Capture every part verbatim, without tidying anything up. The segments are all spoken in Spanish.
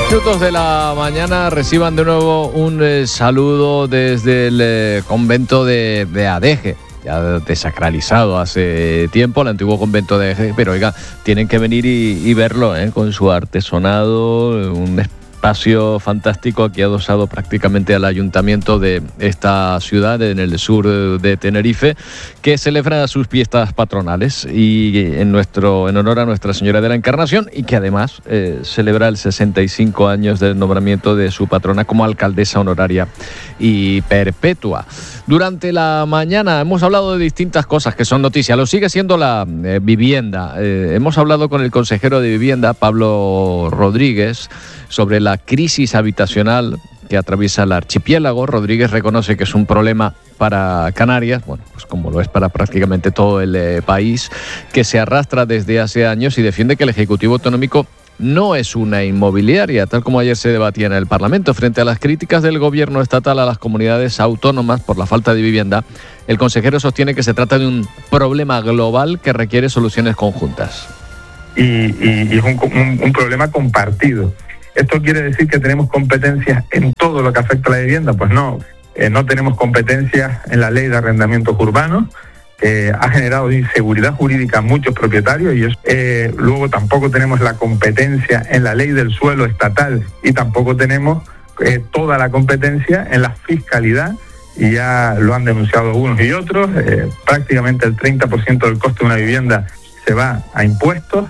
Minutos de la mañana, reciban de nuevo un eh, saludo desde el eh, convento de, de Adeje, ya desacralizado hace tiempo, el antiguo convento de Adeje, pero oiga, tienen que venir y, y verlo eh, con su artesonado, un espacio fantástico aquí adosado prácticamente al ayuntamiento de esta ciudad en el sur de Tenerife, que celebra sus fiestas patronales y en nuestro en honor a Nuestra Señora de la Encarnación, y que además eh, celebra el sesenta y cinco años del nombramiento de su patrona como alcaldesa honoraria y perpetua. Durante la mañana hemos hablado de distintas cosas que son noticias. Lo sigue siendo la eh, vivienda. Eh, hemos hablado con el consejero de Vivienda, Pablo Rodríguez, sobre la crisis habitacional que atraviesa el archipiélago. Rodríguez reconoce que es un problema para Canarias, bueno, pues como lo es para prácticamente todo el eh, país, que se arrastra desde hace años, y defiende que el Ejecutivo Autonómico no es una inmobiliaria, tal como ayer se debatía en el Parlamento. Frente a las críticas del gobierno estatal a las comunidades autónomas por la falta de vivienda, el consejero sostiene que se trata de un problema global que requiere soluciones conjuntas. Y, y, y es un, un, un problema compartido. ¿Esto quiere decir que tenemos competencias en todo lo que afecta a la vivienda? Pues no, eh, no tenemos competencias en la ley de arrendamientos urbanos, que ha generado inseguridad jurídica a muchos propietarios, y eso, eh, luego tampoco tenemos la competencia en la ley del suelo estatal, y tampoco tenemos eh, toda la competencia en la fiscalidad, y ya lo han denunciado unos y otros. Eh, prácticamente el treinta por ciento del coste de una vivienda se va a impuestos.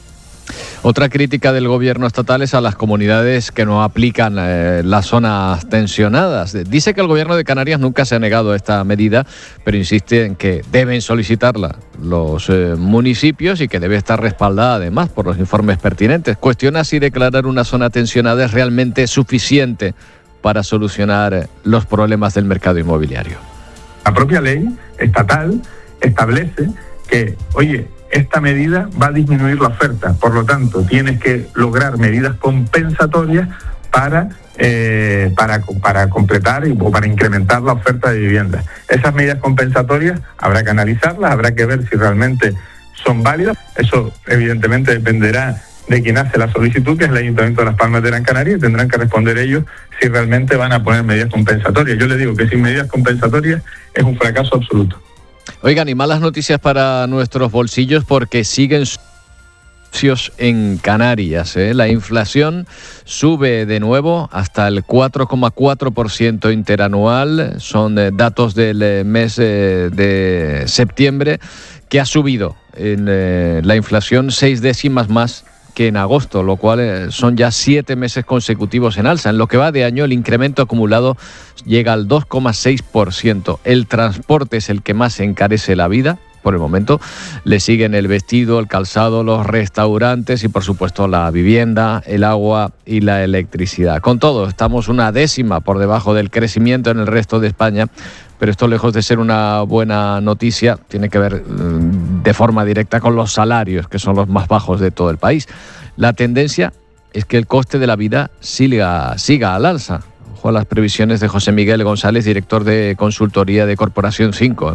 Otra crítica del gobierno estatal es a las comunidades que no aplican eh, las zonas tensionadas. Dice que el gobierno de Canarias nunca se ha negado a esta medida, pero insiste en que deben solicitarla los eh, municipios y que debe estar respaldada además por los informes pertinentes. Cuestiona si declarar una zona tensionada es realmente suficiente para solucionar los problemas del mercado inmobiliario. La propia ley estatal establece que, oye, esta medida va a disminuir la oferta, por lo tanto tienes que lograr medidas compensatorias para, eh, para, para completar y, o para incrementar la oferta de viviendas. Esas medidas compensatorias habrá que analizarlas, habrá que ver si realmente son válidas. Eso evidentemente dependerá de quien hace la solicitud, que es el Ayuntamiento de Las Palmas de Gran Canaria, y tendrán que responder ellos si realmente van a poner medidas compensatorias. Yo les digo que sin medidas compensatorias es un fracaso absoluto. Oigan, y malas noticias para nuestros bolsillos porque siguen precios en Canarias, ¿eh? La inflación sube de nuevo hasta el cuatro coma cuatro por ciento interanual. Son eh, datos del eh, mes eh, de septiembre, que ha subido en eh, la inflación seis décimas más que en agosto, lo cual eh, son ya siete meses consecutivos en alza. En lo que va de año, el incremento acumulado llega al dos coma seis por ciento. El transporte es el que más encarece la vida por el momento. Le siguen el vestido, el calzado, los restaurantes y, por supuesto, la vivienda, el agua y la electricidad. Con todo, estamos una décima por debajo del crecimiento en el resto de España, pero esto, lejos de ser una buena noticia, tiene que ver de forma directa con los salarios, que son los más bajos de todo el país. La tendencia es que el coste de la vida siga, siga al alza. Ojo a las previsiones de José Miguel González, director de consultoría de Corporación cinco.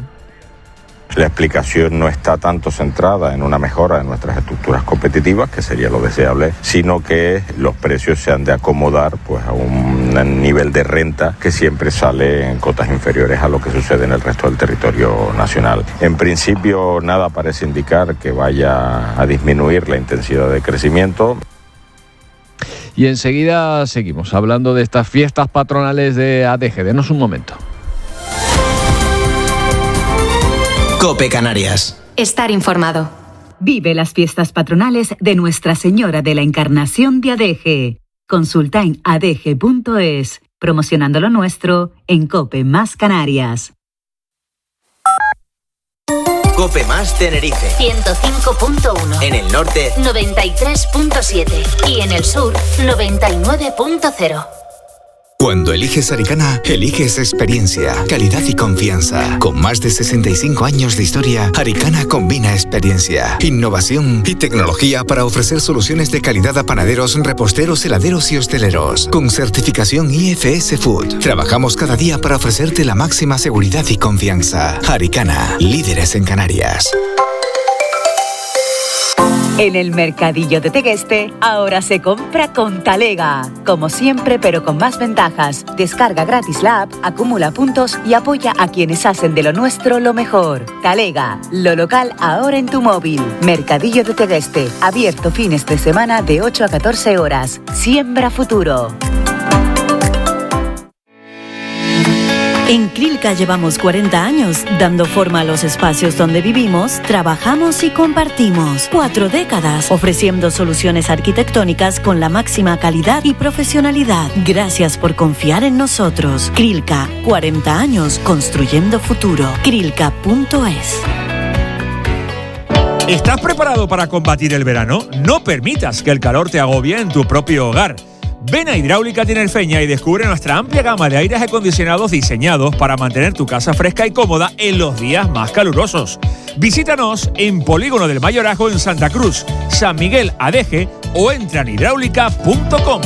La explicación no está tanto centrada en una mejora de nuestras estructuras competitivas, que sería lo deseable, sino que los precios se han de acomodar pues a un nivel de renta que siempre sale en cotas inferiores a lo que sucede en el resto del territorio nacional. En principio, nada parece indicar que vaya a disminuir la intensidad de crecimiento. Y enseguida seguimos hablando de estas fiestas patronales de Adeje. Denos un momento. COPE Canarias. Estar informado. Vive las fiestas patronales de Nuestra Señora de la Encarnación de Adeje. Consulta en adeje punto es, promocionando lo nuestro en COPE Más Canarias. COPE Más Tenerife. ciento cinco punto uno. En el norte, noventa y tres punto siete. Y en el sur, noventa y nueve punto cero. Cuando eliges Aricana, eliges experiencia, calidad y confianza. Con más de sesenta y cinco años de historia, Aricana combina experiencia, innovación y tecnología para ofrecer soluciones de calidad a panaderos, reposteros, heladeros y hosteleros. Con certificación I F S Food, trabajamos cada día para ofrecerte la máxima seguridad y confianza. Aricana, líderes en Canarias. En el Mercadillo de Tegueste, ahora se compra con Talega. Como siempre, pero con más ventajas. Descarga gratis la app, acumula puntos y apoya a quienes hacen de lo nuestro lo mejor. Talega, lo local ahora en tu móvil. Mercadillo de Tegueste, abierto fines de semana de ocho a catorce horas. Siembra futuro. En Crilca llevamos cuarenta años dando forma a los espacios donde vivimos, trabajamos y compartimos. Cuatro décadas ofreciendo soluciones arquitectónicas con la máxima calidad y profesionalidad. Gracias por confiar en nosotros. Crilca, cuarenta años construyendo futuro. Crilca punto es. ¿Estás preparado para combatir el verano? No permitas que el calor te agobie en tu propio hogar. Ven a Hidráulica Tinerfeña y descubre nuestra amplia gama de aires acondicionados diseñados para mantener tu casa fresca y cómoda en los días más calurosos. Visítanos en Polígono del Mayorazgo en Santa Cruz, San Miguel Adeje o entra en hidráulica punto com.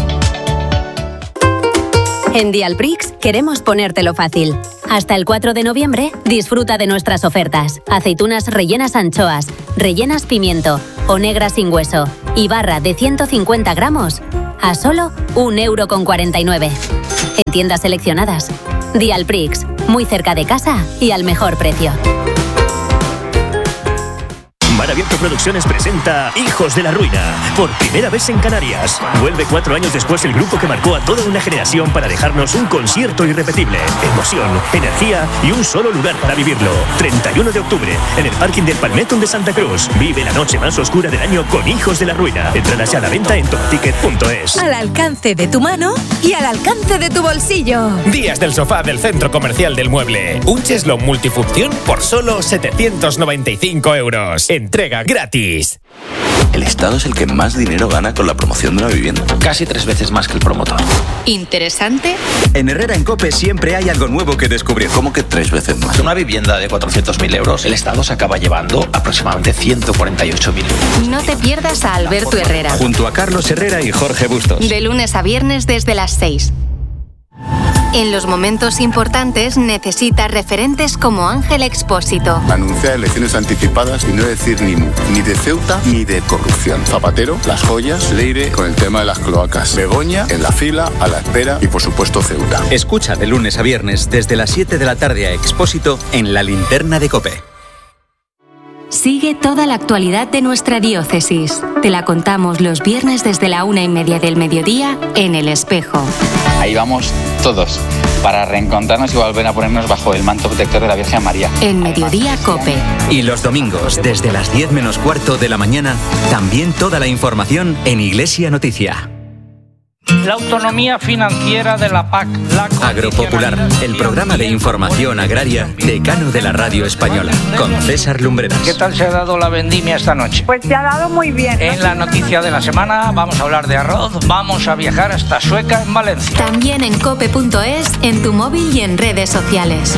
En Dialprix queremos ponértelo fácil. Hasta el cuatro de noviembre disfruta de nuestras ofertas. Aceitunas rellenas anchoas, rellenas pimiento o negras sin hueso y barra de ciento cincuenta gramos a solo un euro con cuarenta y nueve. En tiendas seleccionadas. Dialprix, muy cerca de casa y al mejor precio. Mar Abierto Producciones presenta Hijos de la Ruina, por primera vez en Canarias. Vuelve cuatro años después el grupo que marcó a toda una generación para dejarnos un concierto irrepetible. Emoción, energía y un solo lugar para vivirlo. treinta y uno de octubre, en el parking del Palmetón de Santa Cruz. Vive la noche más oscura del año con Hijos de la Ruina. Entradas ya a la venta en topticket punto es. Al alcance de tu mano y al alcance de tu bolsillo. Días del sofá del Centro Comercial del Mueble. Un cheslón multifunción por solo setecientos noventa y cinco euros. Entrega gratis. El Estado es el que más dinero gana con la promoción de una vivienda. Casi tres veces más que el promotor. ¿Interesante? En Herrera en COPE siempre hay algo nuevo que descubrir. ¿Cómo que tres veces más? Una vivienda de cuatrocientos mil euros, el Estado se acaba llevando aproximadamente ciento cuarenta y ocho mil euros. No te pierdas a Alberto Herrera. Junto a Carlos Herrera y Jorge Bustos. De lunes a viernes desde las seis. En los momentos importantes necesita referentes como Ángel Expósito. Anunciar elecciones anticipadas y no decir ni mu, ni de Ceuta ni de corrupción. Zapatero, las joyas, Leire con el tema de las cloacas. Begoña en la fila, a la espera y por supuesto Ceuta. Escucha de lunes a viernes desde las siete de la tarde a Expósito en la linterna de COPE. Sigue toda la actualidad de nuestra diócesis. Te la contamos los viernes desde la una y media del mediodía en El Espejo. Ahí vamos todos, para reencontrarnos y volver a ponernos bajo el manto protector de la Virgen María. En Mediodía COPE. Y los domingos, desde las diez menos cuarto de la mañana, también toda la información en Iglesia Noticia. La autonomía financiera de la P A C. La Agropopular, el programa de información agraria decano de la radio española, con César Lumbreras. ¿Qué tal se ha dado la vendimia esta noche? Pues se ha dado muy bien. En la noticia de la semana vamos a hablar de arroz, vamos a viajar hasta Sueca en Valencia. También en cope punto es, en tu móvil y en redes sociales.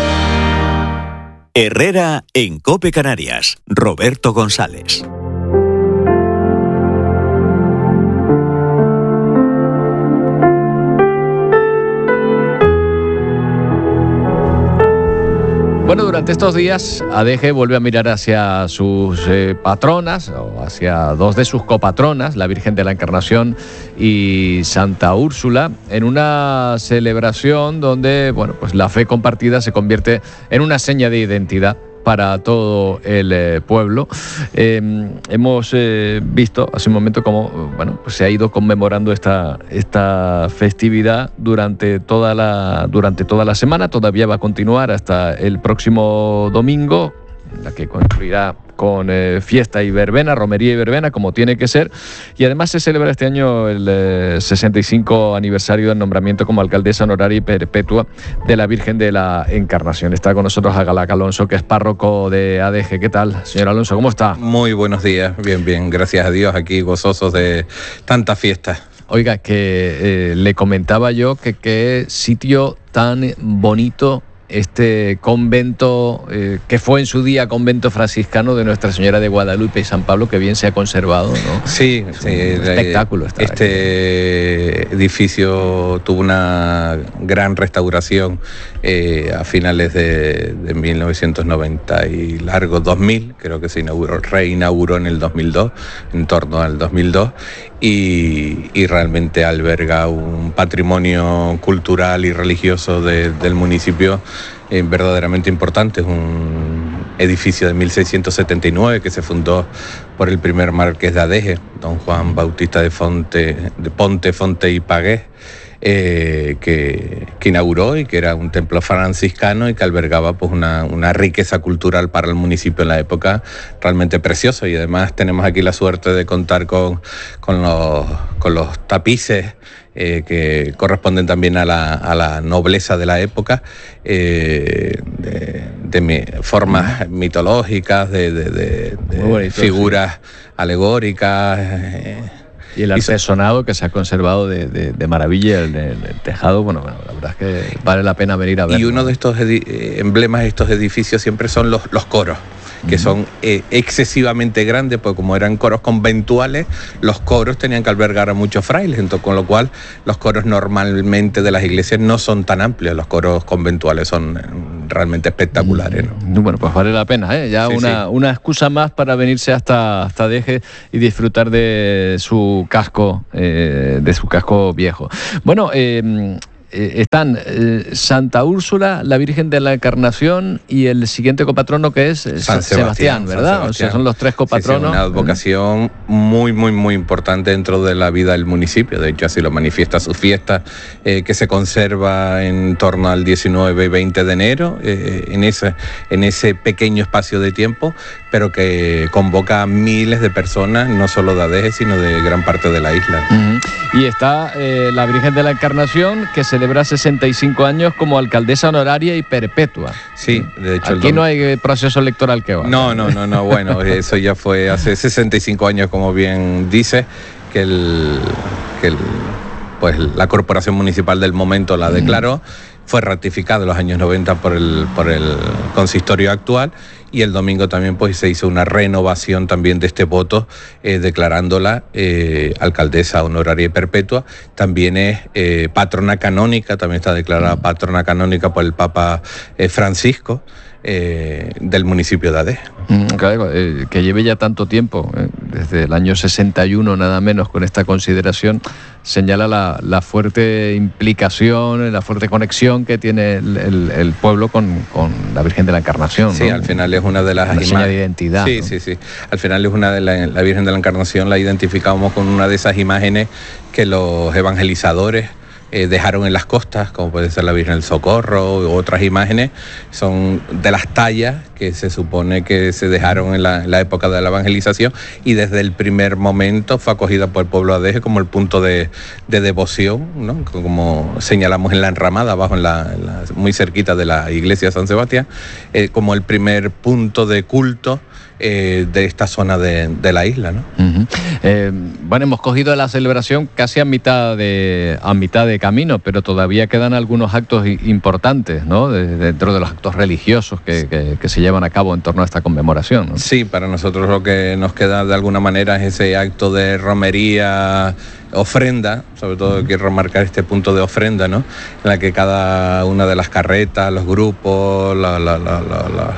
Herrera en COPE Canarias. Roberto González. Bueno, durante estos días, Adeje vuelve a mirar hacia sus eh, patronas, o hacia dos de sus copatronas, la Virgen de la Encarnación y Santa Úrsula, en una celebración donde, bueno, pues la fe compartida se convierte en una seña de identidad para todo el eh, pueblo. Eh, hemos eh, visto hace un momento cómo bueno, pues se ha ido conmemorando esta, esta festividad durante toda, la, durante toda la semana. Todavía va a continuar hasta el próximo domingo, en la que concluirá con eh, fiesta y verbena, romería y verbena, como tiene que ser. Y además se celebra este año el eh, sesenta y cinco aniversario del nombramiento como alcaldesa honoraria y perpetua de la Virgen de la Encarnación. Está con nosotros Agalac Alonso, que es párroco de Adeje. ¿Qué tal, señor Alonso? ¿Cómo está? Muy buenos días, bien, bien, gracias a Dios, aquí gozosos de tantas fiestas. Oiga, que eh, le comentaba yo que qué sitio tan bonito este convento eh, que fue en su día convento franciscano de Nuestra Señora de Guadalupe y San Pablo, que bien se ha conservado, ¿no? Sí, es sí, un espectáculo. Este aquí. edificio tuvo una gran restauración eh, a finales de, de mil novecientos noventa y largo, dos mil, creo que se inauguró, reinauguró en el dos mil dos, en torno al dos mil dos, y, y realmente alberga un patrimonio cultural y religioso de, del municipio eh, verdaderamente importante. Es un edificio de mil seiscientos setenta y nueve que se fundó por el primer marqués de Adeje, don Juan Bautista de, Fonte, de Ponte, Fonte y Pagués, eh, que, que inauguró, y que era un templo franciscano y que albergaba pues una, una riqueza cultural para el municipio en la época realmente preciosa. Y además tenemos aquí la suerte de contar con, con, los, con los tapices Eh, que corresponden también a la, a la nobleza de la época, eh, de, de mi, formas mitológicas, de, de, de, de bonito, figuras sí. alegóricas. Eh, y el artesonado que se ha conservado de, de, de maravilla, el, el, el tejado, bueno, bueno, la verdad es que vale la pena venir a verlo. Y uno de estos edi- emblemas de estos edificios siempre son los, los coros, que son eh, excesivamente grandes, porque como eran coros conventuales, los coros tenían que albergar a muchos frailes, entonces, con lo cual los coros normalmente de las iglesias no son tan amplios, los coros conventuales son realmente espectaculares, ¿no? Bueno, pues vale la pena, ¿eh? Ya sí, una, sí. una excusa más para venirse hasta, hasta Deje y disfrutar de su casco, eh, de su casco viejo. Bueno, eh, Eh, están eh, Santa Úrsula, la Virgen de la Encarnación y el siguiente copatrono, que es eh, San, Sebastián, Sebastián, ¿verdad? San Sebastián. O sea, son los tres copatronos. Sí, sí, una advocación muy, muy, muy importante dentro de la vida del municipio. De hecho, así lo manifiesta su fiesta, eh, que se conserva en torno al diecinueve y veinte de enero, eh, en, ese, en ese pequeño espacio de tiempo, pero que convoca a miles de personas, no solo de Adeje, sino de gran parte de la isla. Uh-huh. Y está eh, la Virgen de la Encarnación, que celebra sesenta y cinco años como alcaldesa honoraria y perpetua. Sí, de hecho. Aquí no hay proceso electoral que va. No, no, no, no, bueno, eso ya fue hace sesenta y cinco años, como bien dice, que el, que el, pues la corporación municipal del momento la declaró. Uh-huh. Fue ratificada en los años noventa por el, por el consistorio actual, y el domingo también pues se hizo una renovación también de este voto, eh, declarándola eh, alcaldesa honoraria y perpetua. También es eh, patrona canónica, también está declarada patrona canónica por el Papa eh, Francisco, eh, del municipio de Adeje. Claro, eh, que lleve ya tanto tiempo, eh, desde el año sesenta y uno nada menos, con esta consideración, señala la, la fuerte implicación, la fuerte conexión que tiene el, el, el pueblo con, con la Virgen de la Encarnación, ¿no? Sí, al final es una de las una señal de identidad. Sí, ¿no? sí, sí. Al final es una de la, la Virgen de la Encarnación la identificamos con una de esas imágenes que los evangelizadores Eh, dejaron en las costas, como puede ser la Virgen del Socorro u otras imágenes. Son de las tallas que se supone que se dejaron en la, en la época de la evangelización, y desde el primer momento fue acogida por el pueblo de Adeje como el punto de, de devoción, ¿no? Como señalamos en la enramada, abajo en la, en la, muy cerquita de la iglesia de San Sebastián, eh, como el primer punto de culto eh, de esta zona de, de la isla, ¿no? Uh-huh. Eh, bueno, hemos cogido la celebración casi a mitad de a mitad de camino, pero todavía quedan algunos actos importantes, ¿no? De, dentro de los actos religiosos que, que, que se llevan a cabo en torno a esta conmemoración, ¿no? Sí, para nosotros lo que nos queda de alguna manera es ese acto de romería, ofrenda, sobre todo quiero remarcar este punto de ofrenda, ¿no? En la que cada una de las carretas, los grupos, la, la, la, la, la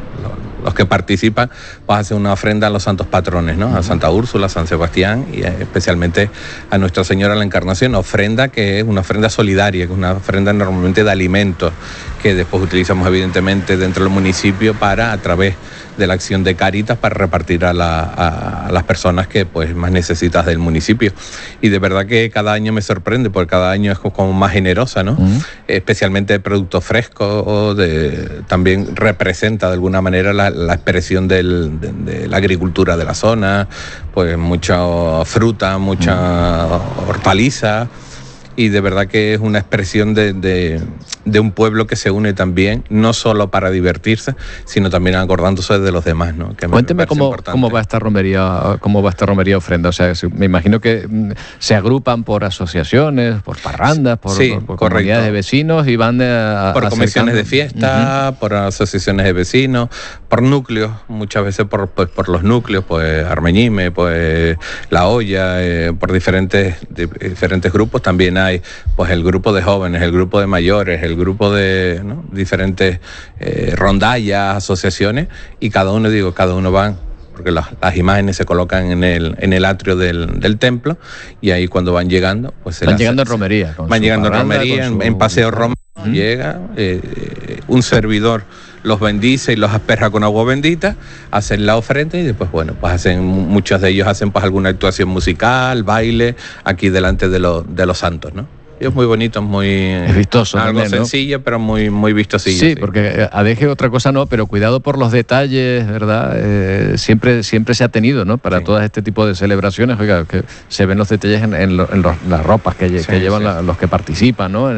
los que participan, pues hacen una ofrenda a los santos patrones, ¿no? A Santa Úrsula, a San Sebastián y especialmente a Nuestra Señora de la Encarnación. Ofrenda que es una ofrenda solidaria, que es una ofrenda normalmente de alimentos, que después utilizamos evidentemente dentro del municipio para, a través de la acción de Cáritas, para repartir a, la, a, a las personas que pues más necesitas del municipio. Y de verdad que cada año me sorprende, porque cada año es como más generosa, ¿no? Uh-huh. Especialmente de productos frescos, o de, también representa de alguna manera la, la expresión del, de, de la agricultura de la zona, pues mucha fruta, mucha uh-huh. hortaliza, y de verdad que es una expresión de, de de un pueblo que se une también, no solo para divertirse, sino también acordándose de los demás, ¿no? Que Cuénteme cómo, cómo va esta romería, cómo va esta romería ofrenda. O sea, me imagino que se agrupan por asociaciones, por parrandas, por, sí, por, por comunidades de vecinos y van a, por acercando. comisiones de fiesta, uh-huh. por asociaciones de vecinos, por núcleos, muchas veces por, pues, por los núcleos, pues Armeñime, pues La Olla, eh, por diferentes, de, diferentes grupos. También hay pues el grupo de jóvenes, el grupo de mayores, el grupo de, ¿no? diferentes eh, rondallas, asociaciones, y cada uno, digo, cada uno van, porque las, las imágenes se colocan en el, en el atrio del, del templo, y ahí cuando van llegando, pues se van las, llegando en romería. Van llegando en romería, en, su... en paseo romano, uh-huh. llega eh, un servidor, los bendice y los asperja con agua bendita, hacen la ofrenda y después, bueno, pues hacen, muchos de ellos hacen pues alguna actuación musical, baile, aquí delante de, lo, de los santos, ¿no? Es muy bonito, muy es vistoso, algo también, sencillo, ¿no? Pero muy muy vistosillo. Sí, sí, porque Adeje otra cosa no, pero cuidado por los detalles, ¿verdad? Eh, siempre siempre se ha tenido, ¿no? Para sí. todo este tipo de celebraciones, oiga, que se ven los detalles en, en, lo, en los, las ropas que, sí, que llevan sí. la, los que participan, ¿no? En,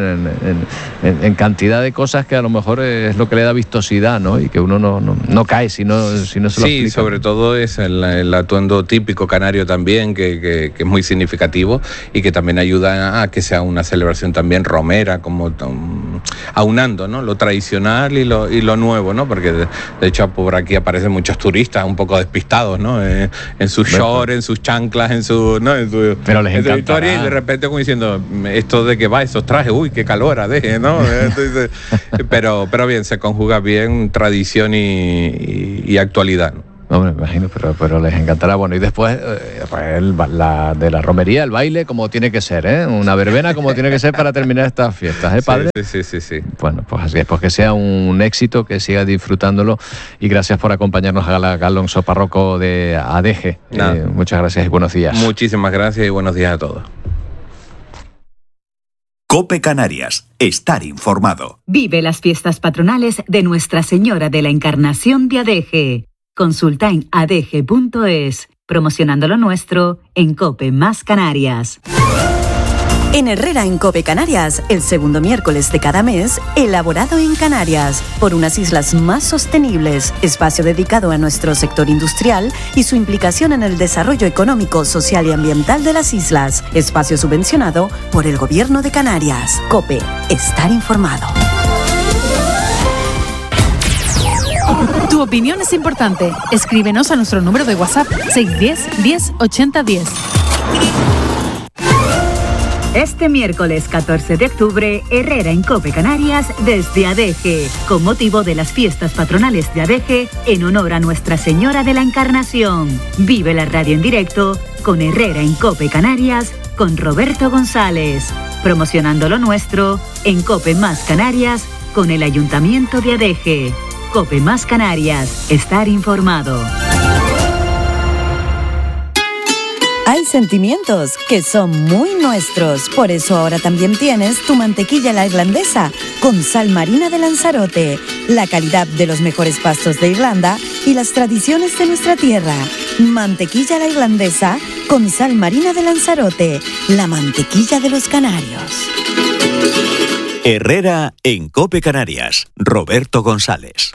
en, en, en cantidad de cosas que a lo mejor es lo que le da vistosidad, ¿no? Y que uno no, no, no cae si no, si no se lo Sí, explica. Sobre todo es el, el atuendo típico canario también, que, que, que es muy significativo y que también ayuda a que sea una celebración también romera, como um, aunando, ¿no? Lo tradicional y lo, y lo nuevo, ¿no? Porque de, de hecho por aquí aparecen muchos turistas un poco despistados, ¿no? Eh, en sus shorts, en sus chanclas, en su, ¿no? En su, pero les en su historia, y de repente como diciendo, esto de que va, esos trajes, uy, qué calor, Adeje, ¿no? Entonces, pero, pero bien, se conjuga bien tradición y, y, y actualidad, ¿no? No, me imagino, pero, pero les encantará. Bueno, y después eh, el, la, de la romería, el baile como tiene que ser, ¿eh? Una verbena como tiene que ser para terminar estas fiestas, ¿eh, padre? Sí, sí, sí, sí. Bueno, pues así es, pues que sea un éxito, que siga disfrutándolo, y gracias por acompañarnos a la Alonso Párroco de Adeje. Eh, muchas gracias y buenos días. Muchísimas gracias y buenos días a todos. COPE Canarias. Estar informado. Vive las fiestas patronales de Nuestra Señora de la Encarnación de Adeje. Consulta en adeje punto es, promocionando lo nuestro en COPE Más Canarias. En Herrera en COPE Canarias, el segundo miércoles de cada mes, elaborado en Canarias, por unas islas más sostenibles, espacio dedicado a nuestro sector industrial y su implicación en el desarrollo económico, social y ambiental de las islas, espacio subvencionado por el Gobierno de Canarias. COPE, estar informado. Tu opinión es importante. Escríbenos a nuestro número de WhatsApp seis uno cero, diez, ochenta, diez. Este miércoles catorce de octubre, Herrera en COPE Canarias desde Adeje, con motivo de las fiestas patronales de Adeje en honor a Nuestra Señora de la Encarnación. Vive la radio en directo con Herrera en COPE Canarias con Roberto González, promocionando lo nuestro en COPE Más Canarias con el Ayuntamiento de Adeje. COPE Más Canarias, estar informado. Hay sentimientos que son muy nuestros, por eso ahora también tienes tu mantequilla la irlandesa con sal marina de Lanzarote, la calidad de los mejores pastos de Irlanda y las tradiciones de nuestra tierra. Mantequilla la irlandesa con sal marina de Lanzarote, la mantequilla de los canarios. Herrera en COPE Canarias, Roberto González.